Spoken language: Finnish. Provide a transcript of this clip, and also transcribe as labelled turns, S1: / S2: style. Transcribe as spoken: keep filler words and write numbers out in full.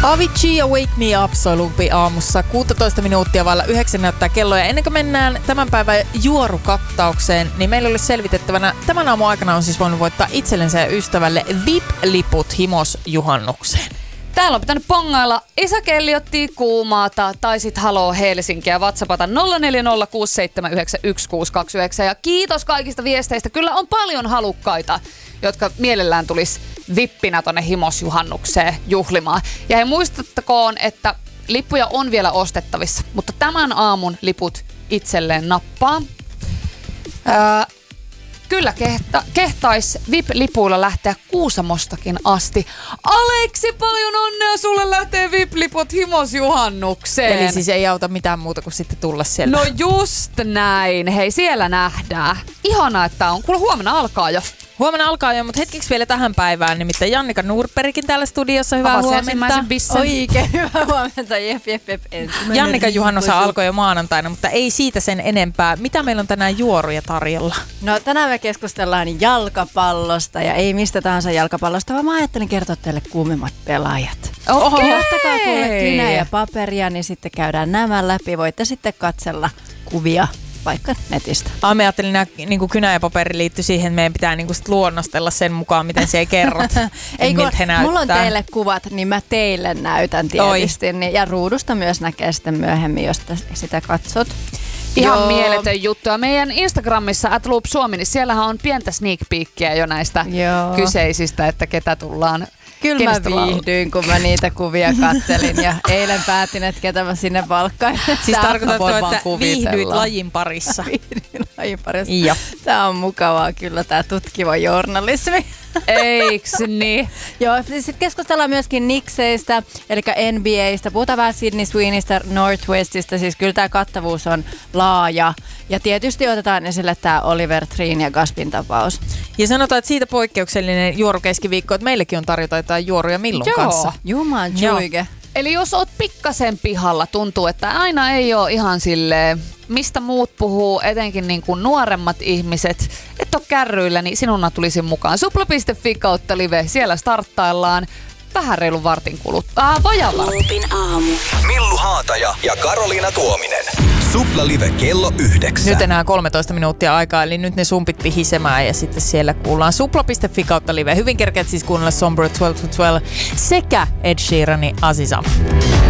S1: Avicii ja Wake Me Up soi Lupi aamussa. kuusitoista minuuttia vailla yhdeksän näyttää kello. Ja ennen kuin mennään tämän päivän juorukattaukseen, niin meillä olisi selvitettävänä tämän aamun aikana on siis voinut voittaa itsellensä ja ystävälle V I P-liput himosjuhannukseen.
S2: Täällä on pitänyt pongailla Esa Kelliotti Kuumaata tai sit Haloo Helsinkiä. WhatsAppata nolla neljä nolla kuusi seitsemän yhdeksän yksi kuusi kaksi yhdeksän. Ja kiitos kaikista viesteistä. Kyllä on paljon halukkaita, jotka mielellään tulisi vippinä tonne himosjuhannukseen juhlimaan. Ja he muistuttakoon, että lippuja on vielä ostettavissa, mutta tämän aamun liput itselleen nappaa. Öö, Kyllä kehta, kehtais V I P-lipuilla lähteä Kuusamostakin asti. Aleksi, paljon onnea, sulle lähtee V I P-liput himosjuhannukseen.
S1: Eli siis ei auta mitään muuta kuin sitten tulla siellä.
S2: No just näin. Hei, siellä nähdään. Ihanaa, että on. Kuule, huomenna alkaa jo.
S1: Huomenna alkaa jo, mutta hetkeksi vielä tähän päivään. Nimittäin Jannika Nurperikin täällä studiossa. Hyvää
S2: Avasi
S1: huomenta.
S3: Oikein hyvää huomenta. Jep, jep, jep.
S1: Jannika juhannosa alkoi jo maanantaina, mutta ei siitä sen enempää. Mitä meillä on tänään juoruja tarjolla?
S3: No tänään me keskustellaan jalkapallosta ja ei mistä tahansa jalkapallosta, vaan mä ajattelin kertoa teille kuumimmat pelaajat.
S1: Oho.
S3: Ottakaa kuule kynä ja paperia, niin sitten käydään nämä läpi. Voitte sitten katsella kuvia vaikka netistä.
S1: Ah, mä ajattelin, että niin kynä ja paperi liittyy siihen, että meidän pitää niin sit luonnostella sen mukaan, miten siellä kerrot.
S3: Ei kun, mulla on teille kuvat, niin mä teille näytän tietysti. Niin, ja ruudusta myös näkee sitten myöhemmin, jos sitä katsot.
S2: Ihan Joo. mieletön juttu. Ja meidän Instagramissa at Loop Suomi, niin siellähän on pientä sneak peekkiä jo näistä Joo. kyseisistä, että ketä tullaan.
S3: Kyllä mä viihdyin, kun mä niitä kuvia kattelin ja eilen päätin, että ketä mä sinne valkkain.
S1: Siis tarkoitatko, että viihdyit lajin parissa?
S3: Viihdyin lajin parissa.
S1: Joo.
S3: Tää on mukavaa kyllä tää tutkiva journalismi.
S2: Eiks niin?
S3: Joo, sitten keskustellaan myöskin Knickseistä, eli N B A:stä. Puhutaan vähän Sydney Sweeneystä, Northwestista, siis kyllä tämä kattavuus on laaja. Ja tietysti otetaan esille tämä Oliver Threen ja Gaspin tapaus.
S1: Ja sanotaan, että siitä poikkeuksellinen juorukeskiviikko, että meillekin on tarjota jotain juoruja Millun
S2: Joo.
S1: kanssa.
S3: Juman tjuike.
S2: Eli jos oot pikkasen pihalla, tuntuu, että aina ei ole ihan silleen, mistä muut puhuu, etenkin niin kuin nuoremmat ihmiset, et ole kärryillä, niin sinuna tulisi mukaan. Supla piste fi kautta live, siellä starttaillaan vähän reilun vartin kuluttua. Ah, vajalla.
S4: Loopin aamu. Millu Haataja ja Karoliina Tuominen. Supla live kello yhdeksän.
S1: Nyt enää kolmetoista minuuttia aikaa, eli nyt ne sumpit pihisemään ja sitten siellä kuullaan supla piste fi kautta live. Hyvin kerkeät siis kuunnella Somber twelve to twelve sekä Ed Sheeranin Aziza.